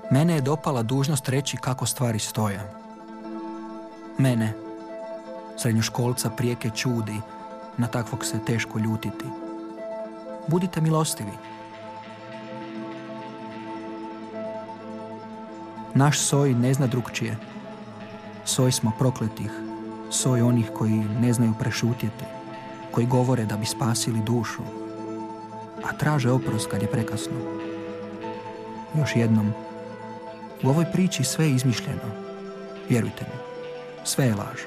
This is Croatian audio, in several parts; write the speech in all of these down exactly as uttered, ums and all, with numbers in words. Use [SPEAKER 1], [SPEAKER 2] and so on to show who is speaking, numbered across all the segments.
[SPEAKER 1] Mene je dopala dužnost reći kako stvari stoje. Mene, srednjoškolca prijeke čudi, na takvog se teško ljutiti. Budite milostivi. Naš soj ne zna drukčije. Soj smo prokletih, soj onih koji ne znaju prešutjeti, koji govore da bi spasili dušu, a traže oprost kad je prekasno. Još jednom, u ovoj priči sve je izmišljeno. Vjerujte mi, sve je laž.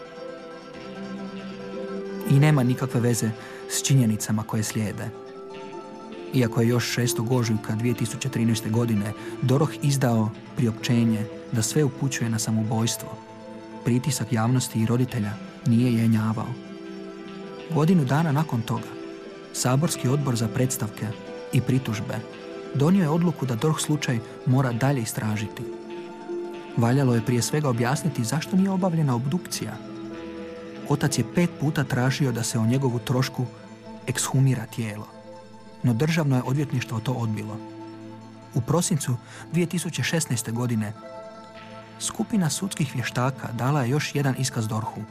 [SPEAKER 1] I nema nikakve veze s činjenicama koje slijede. Iako je još šestog ožujka dvije tisuće trinaeste. godine D O R H izdao priopćenje da sve upućuje na samoubojstvo, pritisak javnosti i roditelja nije jenjavao. Godinu dana nakon toga, Saborski odbor za predstavke i pritužbe donio je odluku da D O R H slučaj mora dalje istražiti. Valjalo je prije svega objasniti zašto nije obavljena obdukcija. Otac je pet puta tražio da se o njegovu trošku ekshumira tijelo, no državno je odvjetništvo to odbilo. U prosincu dvije tisuće šesnaeste. godine skupina sudskih vještaka dala je još jedan iskaz D O R H-u.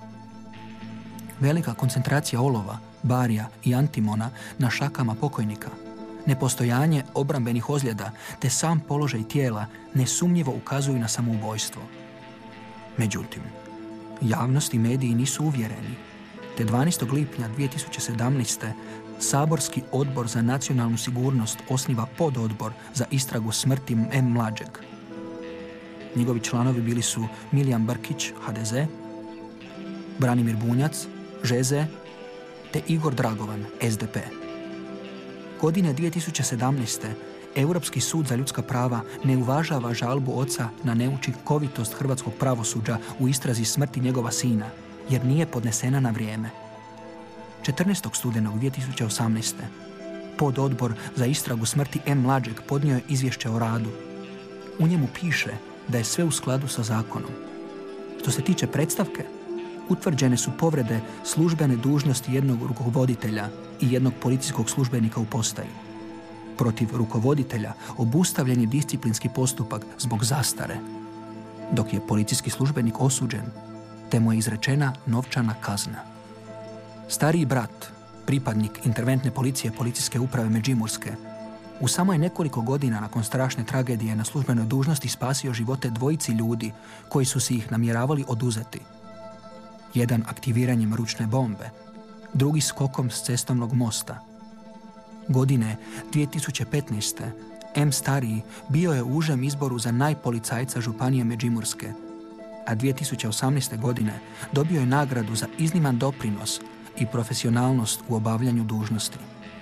[SPEAKER 1] Velika koncentracija olova, barija i antimona na šakama pokojnika, nepostojanje obrambenih ozljeda te sam položaj tijela nesumnjivo ukazuju na samoubojstvo. Međutim, javnost i mediji nisu uvjereni, te dvanaestog lipnja dvije tisuće sedamnaeste. Saborski odbor za nacionalnu sigurnost osniva pododbor za istragu smrti M. Mlađeg. Njegovi članovi bili su Milijan Brkić, H D Z, Branimir Bunjac, Ž Z, te Igor Dragovan, S D P. Godine dvije tisuće sedamnaeste. Europski sud za ljudska prava ne uvažava žalbu oca na neučinkovitost hrvatskog pravosuđa u istrazi smrti njegova sina, jer nije podnesena na vrijeme. četrnaestog studenog dvije tisuće osamnaeste. pododbor za istragu smrti M. Mlađeg podnio je izvješće o radu. U njemu piše da je sve u skladu sa zakonom. Što se tiče predstavke, utvrđene su povrede službene dužnosti jednog rukovoditelja i jednog policijskog službenika u postaji. Protiv rukovoditelja obustavljen je disciplinski postupak zbog zastare, dok je policijski službenik osuđen, te mu je izrečena novčana kazna. Stariji brat, pripadnik interventne policije policijske uprave Međimurske, u samo je nekoliko godina nakon strašne tragedije na službenoj dužnosti spasio živote dvojici ljudi koji su si ih namjeravali oduzeti. Jedan aktiviranjem ručne bombe, drugi skokom s cestovnog mosta. Godine dvije tisuće petnaeste. M. Stariji bio je u užem izboru za najpolicajca županije Međimurske, a dvije tisuće osamnaeste. godine dobio je nagradu za izniman doprinos i profesionalnost u obavljanju dužnosti.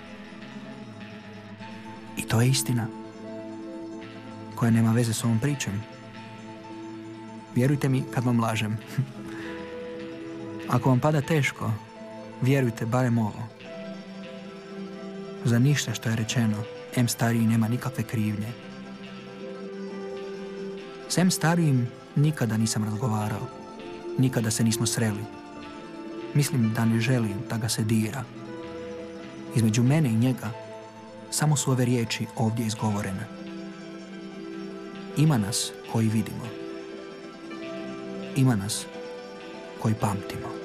[SPEAKER 1] I to je istina, koja nema veze s ovom pričom. Vjerujte mi kad vam lažem. Ako vam pada teško, vjerujte barem ovo. Za ništa što je rečeno, M. Stariji nema nikakve krivnje. S M. Starijim nikada nisam razgovarao. Nikada se nismo sreli. Mislim da ne želim da ga se dira. Između mene i njega samo su ove riječi ovdje izgovorene. Ima nas koji vidimo. Ima nas koji pamtimo.